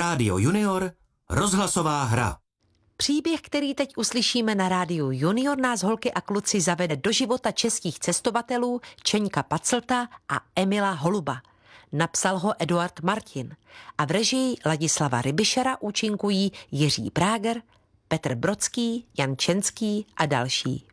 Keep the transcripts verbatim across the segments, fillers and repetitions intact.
Rádio Junior, rozhlasová hra. Příběh, který teď uslyšíme na Rádiu Junior, nás holky a kluci zavede do života českých cestovatelů Čeňka Paclta a Emila Holuba. Napsal ho Eduard Martin a v režii Ladislava Rybišera účinkují Jiří Práger, Petr Brodský, Jan Čenský a další.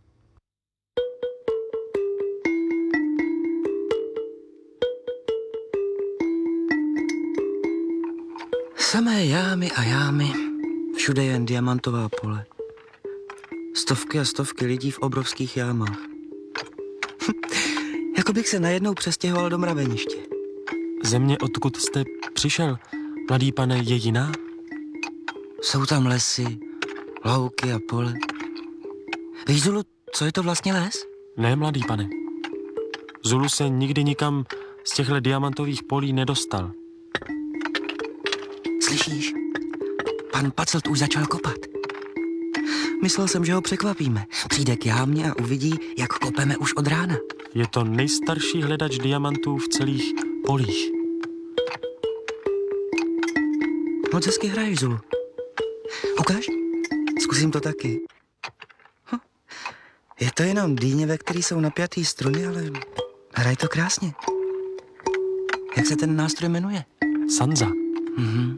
Samé jámy a jámy, všude jen diamantová pole. Stovky a stovky lidí v obrovských jámách. Jako bych se najednou přestěhoval do mraveniště. Země, odkud jste přišel, mladý pane, je jiná? Jsou tam lesy, louky a pole. Víš, Zulu, co je to vlastně les? Ne, mladý pane. Zulu se nikdy nikam z těchto diamantových polí nedostal. Slyšíš? Pan Paclt už začal kopat. Myslel jsem, že ho překvapíme. Přijde k jámě a uvidí, jak kopeme už od rána. Je to nejstarší hledač diamantů v celých polích. Moc hezky hraješ, Zulu. Ukáž? Zkusím to taky. Hm. Je to jenom dýně, ve který jsou napjatý struny, ale hraj to krásně. Jak se ten nástroj jmenuje? Sanza. Mhm.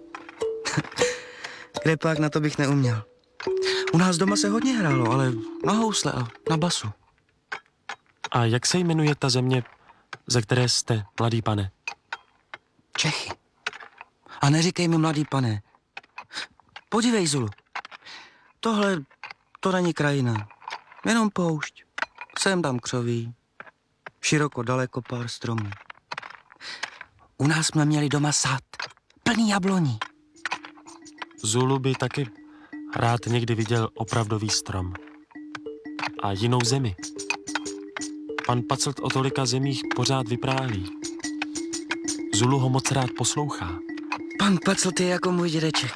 Kde pak, na to bych neuměl. U nás doma se hodně hrálo, ale na housle a na basu. A jak se jmenuje ta země, ze které jste, mladý pane? Čechy. A neříkej mi, mladý pane. Podívej, Zulu. Tohle, to není krajina. Jenom poušť. Sem tam křoví. Široko daleko pár stromů. U nás jsme měli doma sad. Plný jabloní. Zulu by taky rád někdy viděl opravdový strom. A jinou zemi. Pan Paclt o tolika zemích pořád vypráví. Zulu ho moc rád poslouchá. Pan Paclt je jako můj dědeček.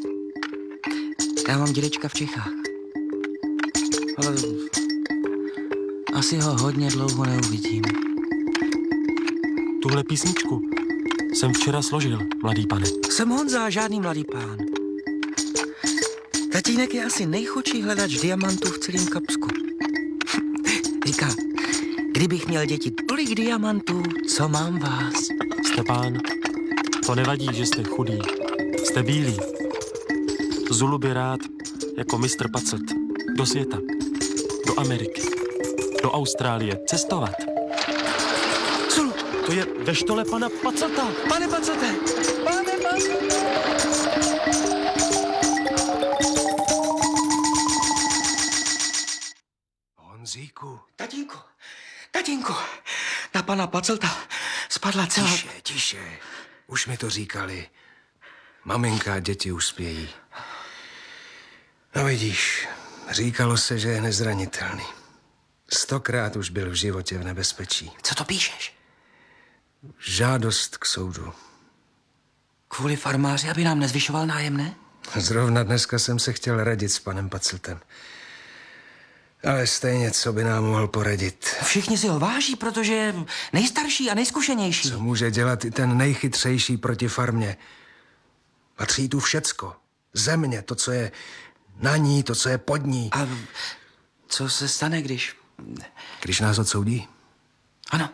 Já mám dědečka v Čechách. Ale asi ho hodně dlouho neuvidím. Tuhle písničku jsem včera složil, mladý pane. Jsem Honza, žádný mladý pán. Tatínek je asi nejchudší hledač diamantů v celém Kapsku. Říká, kdybych měl děti tolik diamantů, co mám vás? Stepán, to nevadí, že jste chudý. Jste bílý. Zulu by rád, jako mistr Paclt, do světa, do Ameriky, do Austrálie, cestovat. Zulu! To je ve štole pana Paclta. Pane Paclte! Pane Paclte! Honzíku. Tatínku, tatínku, na pana Paclta spadla celá... Tiše, tiše. Už mi to říkali. Maminka a děti už spějí. No vidíš, říkalo se, že je nezranitelný. Stokrát už byl v životě v nebezpečí. Co to píšeš? Žádost k soudu. Kvůli farmáři, aby nám nezvyšoval nájemné? Zrovna dneska jsem se chtěl radit s panem Pacltem. Ale stejně, co by nám mohl poradit. Všichni si ho váží, protože je nejstarší a nejzkušenější. Co může dělat i ten nejchytřejší proti farmě? Patří tu všecko. Země, to, co je na ní, to, co je pod ní. A co se stane, když... Když nás odsoudí? Ano.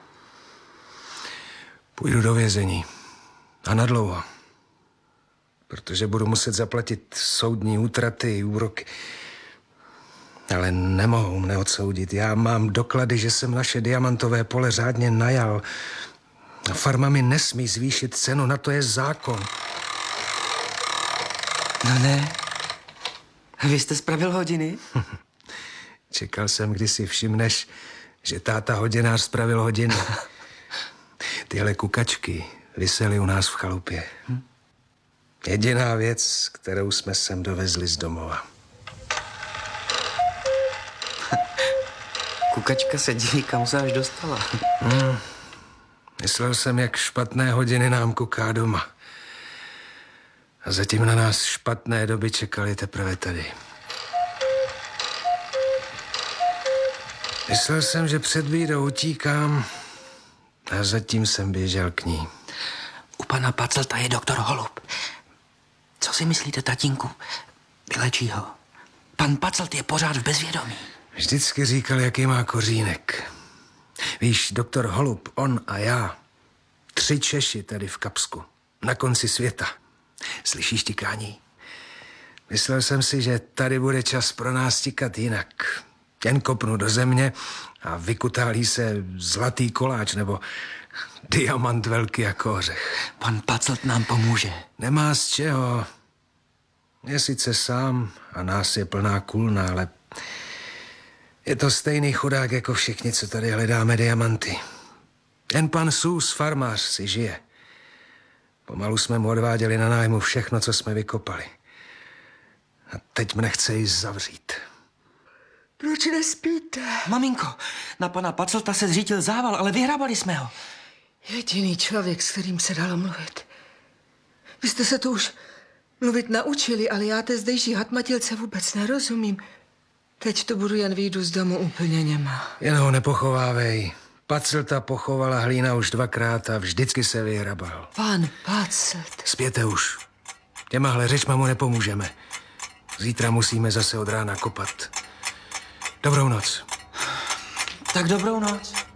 Půjdu do vězení. A nadlouho. Protože budu muset zaplatit soudní útraty, úroky. Ale nemohou mne odsoudit. Já mám doklady, že jsem naše diamantové pole řádně najal. A farma mi nesmí zvýšit cenu, na to je zákon. No ne. Vy jste spravil hodiny? Čekal jsem, kdy si všimneš, že táta hodinář spravil hodiny. Tyhle kukačky visely u nás v chalupě. Hm? Jediná věc, kterou jsme sem dovezli z domova. Kukačka se diví, kam se až dostala. Hmm. Myslel jsem, jak špatné hodiny nám kuká doma. A zatím na nás špatné doby čekaly teprve tady. Myslel jsem, že před bídou utíkám a zatím jsem běžel k ní. U pana Paclta je doktor Holub. si myslíte, tatínku? Vylečí ho. Pan Pacelt je pořád v bezvědomí. Vždycky říkal, jaký má kořínek. Víš, doktor Holub, on a já, tři Češi tady v Kapsku, na konci světa. Slyšíš, tikání? Myslel jsem si, že tady bude čas pro nás tikat jinak. Jen kopnu do země a vykutálí se zlatý koláč nebo diamant velký jako ořech. Pan Pacelt nám pomůže. Nemá z čeho. Je sice sám a nás je plná kulna, ale je to stejný chudák jako všichni, co tady hledáme diamanty. Jen pan Sůs, farmář, si žije. Pomalu jsme mu odváděli na nájmu všechno, co jsme vykopali. A teď mne chce jí zavřít. Proč nespíte? Maminko, na pana Pacelta se zřítil zával, ale vyhrábali jsme ho. Jediný člověk, s kterým se dalo mluvit. Vy jste se tu už mluvit naučili, ale já té zdejší hatmatilce vůbec nerozumím. Teď tu budu jen vyjdu z domu úplně něma. Jen ho nepochovávej. Pacelta pochovala hlína už dvakrát a vždycky se vyhrabal. Pan Pacelt. Spěte už. Těmahle řečma mu nepomůžeme. Zítra musíme zase od rána kopat. Dobrou noc. Tak dobrou noc.